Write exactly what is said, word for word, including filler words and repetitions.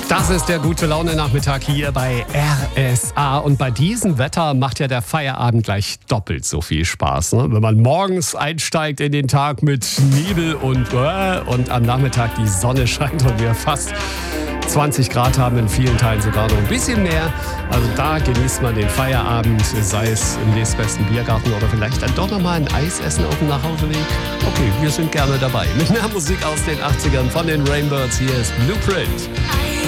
Das ist der Gute-Laune-Nachmittag hier bei R S A. Und bei diesem Wetter macht ja der Feierabend gleich doppelt so viel Spaß. Ne? Wenn man morgens einsteigt in den Tag mit Nebel und, äh, und am Nachmittag die Sonne scheint und wir fast zwanzig Grad haben, in vielen Teilen sogar noch ein bisschen mehr. Also da genießt man den Feierabend, sei es im nächstbesten Biergarten oder vielleicht dann doch nochmal ein Eis essen auf dem Nachhauseweg. Okay, wir sind gerne dabei. Mit mehr Musik aus den achtzigern von den Rainbirds. Hier ist Blueprint.